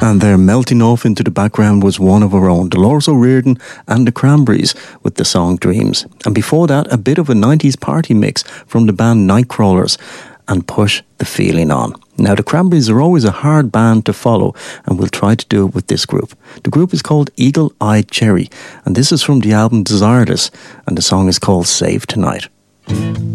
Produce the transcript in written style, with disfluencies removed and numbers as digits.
And there, melting off into the background, was one of our own, Dolores O'Riordan and the Cranberries with the song Dreams. And before that, a bit of a 90s party mix from the band Nightcrawlers and Push the Feeling On. Now, the Cranberries are always a hard band to follow, and we'll try to do it with this group. The group is called Eagle Eye Cherry, and this is from the album Desireless, and the song is called Save Tonight.